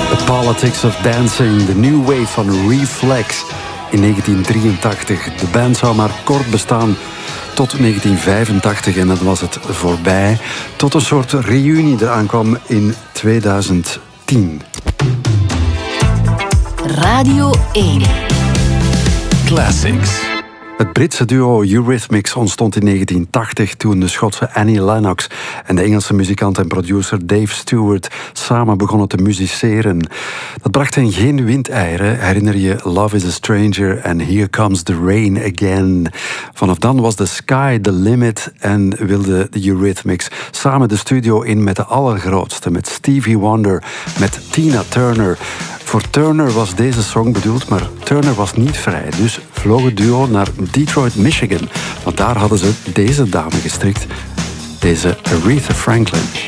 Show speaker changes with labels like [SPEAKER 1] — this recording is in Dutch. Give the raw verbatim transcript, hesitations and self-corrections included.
[SPEAKER 1] The Politics of Dancing, de new wave van Reflex in negentien drieëntachtig. De band zou maar kort bestaan tot negentien vijfentachtig en dan was het voorbij. Tot een soort reunie eraan kwam in tweeduizend tien.
[SPEAKER 2] Radio één.
[SPEAKER 3] Classics.
[SPEAKER 1] Het Britse duo Eurythmics ontstond in negentien tachtig toen de Schotse Annie Lennox en de Engelse muzikant en producer Dave Stewart samen begonnen te musiceren. Dat bracht hen geen windeieren. Herinner je Love is a Stranger en Here Comes the Rain Again. Vanaf dan was the sky the limit en wilde de Eurythmics samen de studio in met de allergrootste, met Stevie Wonder, met Tina Turner. Voor Turner was deze song bedoeld, maar Turner was niet vrij. Dus vloog het duo naar Detroit, Michigan. Want daar hadden ze deze dame gestrikt. Deze Aretha Franklin.